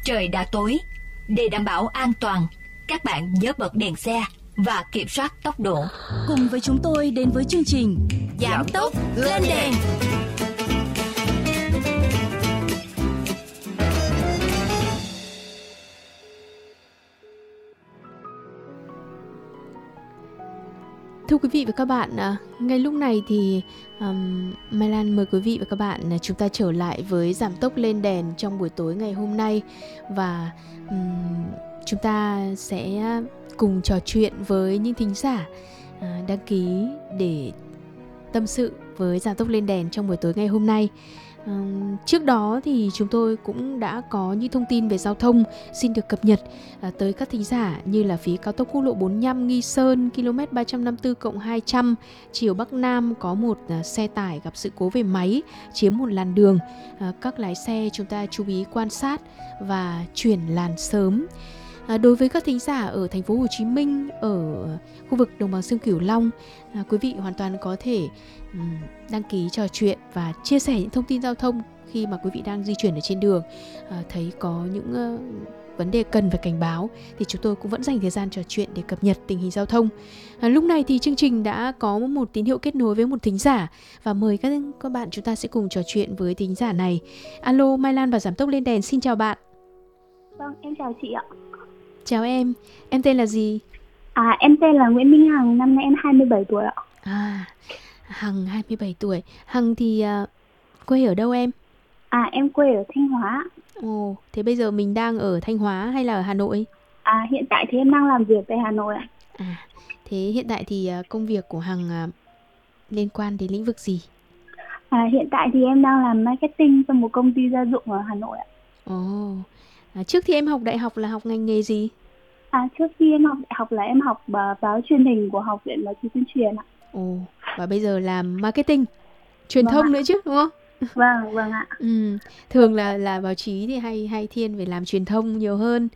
trời đã tối. Để đảm bảo an toàn, các bạn nhớ bật đèn xe và kiểm soát tốc độ. Cùng với chúng tôi đến với chương trình Giảm tốc lên đèn. Thưa quý vị và các bạn, ngay lúc này thì Mai Lan mời quý vị và các bạn chúng ta trở lại với Giảm tốc lên đèn trong buổi tối ngày hôm nay. Và chúng ta sẽ cùng trò chuyện với những thính giả đăng ký để tâm sự với Giảm tốc lên đèn trong buổi tối ngày hôm nay. Trước đó thì chúng tôi cũng đã có những thông tin về giao thông xin được cập nhật tới các thính giả, như là phía cao tốc quốc lộ 45 Nghi Sơn km 354+200 chiều Bắc Nam có một xe tải gặp sự cố về máy chiếm một làn đường. Các lái xe chúng ta chú ý quan sát và chuyển làn sớm. Đối với các thính giả ở thành phố Hồ Chí Minh, ở khu vực đồng bằng sông Cửu Long, quý vị hoàn toàn có thể đăng ký trò chuyện và chia sẻ những thông tin giao thông khi mà quý vị đang di chuyển ở trên đường. Thấy có những vấn đề cần phải cảnh báo thì chúng tôi cũng vẫn dành thời gian trò chuyện để cập nhật tình hình giao thông. Lúc này thì chương trình đã có một tín hiệu kết nối với một thính giả và mời các bạn chúng ta sẽ cùng trò chuyện với thính giả này. Alo, Mai Lan và Giảm tốc lên đèn xin chào bạn. Vâng, em chào chị ạ. Chào em tên là gì? Em tên là Nguyễn Minh Hằng, năm nay em 27 tuổi ạ. Hằng 27 tuổi. Hằng thì quê ở đâu em? Em quê ở Thanh Hóa. Ồ, thế bây giờ mình đang ở Thanh Hóa hay là ở Hà Nội? Hiện tại thì em đang làm việc tại Hà Nội ạ. Thế hiện tại thì công việc của Hằng liên quan đến lĩnh vực gì? Hiện tại thì em đang làm marketing cho một công ty gia dụng ở Hà Nội ạ. Trước khi em học đại học là học ngành nghề gì? Trước khi em học đại học là em học báo truyền hình của Học viện Báo chí Tuyên truyền ạ. Và bây giờ làm marketing, truyền Vâng thông ạ. nữa chứ đúng không? Vâng ạ. Thường là báo chí thì hay thiên về làm truyền thông nhiều hơn.